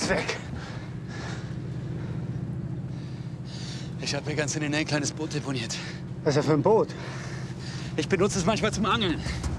ist weg. Ich habe hier ganz in den ein kleines Boot deponiert. Was ist das für ein Boot? Ich benutze es manchmal zum Angeln.